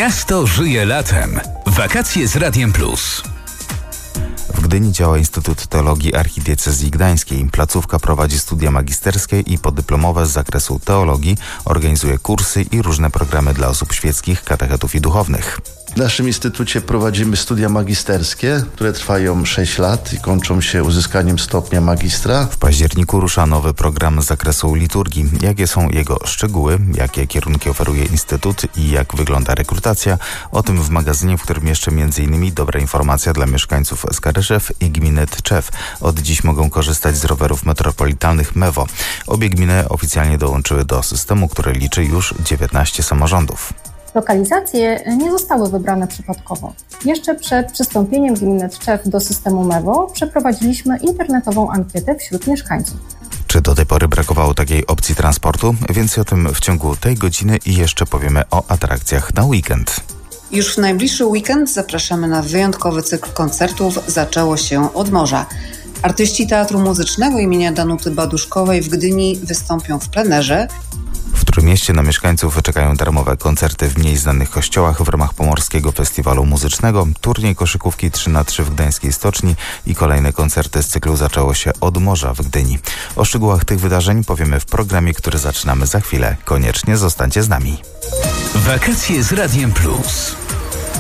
Miasto żyje latem. Wakacje z Radiem Plus. W Gdyni działa Instytut Teologii Archidiecezji Gdańskiej. Placówka prowadzi studia magisterskie i podyplomowe z zakresu teologii, organizuje kursy i różne programy dla osób świeckich, katechetów i duchownych. W naszym instytucie prowadzimy studia magisterskie, które trwają 6 lat i kończą się uzyskaniem stopnia magistra. W październiku rusza nowy program z zakresu liturgii. Jakie są jego szczegóły, jakie kierunki oferuje Instytut i jak wygląda rekrutacja? O tym w magazynie, w którym jeszcze m.in. dobra informacja dla mieszkańców Skaryszew i gminy Tczew. Od dziś mogą korzystać z rowerów metropolitalnych MEWO. Obie gminy oficjalnie dołączyły do systemu, który liczy już 19 samorządów. Lokalizacje nie zostały wybrane przypadkowo. Jeszcze przed przystąpieniem gminy Tczew do systemu MEWO przeprowadziliśmy internetową ankietę wśród mieszkańców. Czy do tej pory brakowało takiej opcji transportu? Więcej o tym w ciągu tej godziny i jeszcze powiemy o atrakcjach na weekend. Już w najbliższy weekend zapraszamy na wyjątkowy cykl koncertów Zaczęło się od morza. Artyści Teatru Muzycznego imienia Danuty Baduszkowej w Gdyni wystąpią w plenerze. W Trójmieście na mieszkańców czekają darmowe koncerty w mniej znanych kościołach w ramach Pomorskiego Festiwalu Muzycznego, turniej koszykówki 3x3 w Gdańskiej Stoczni i kolejne koncerty z cyklu Zaczęło się od morza w Gdyni. O szczegółach tych wydarzeń powiemy w programie, który zaczynamy za chwilę. Koniecznie zostańcie z nami. Wakacje z Radiem Plus.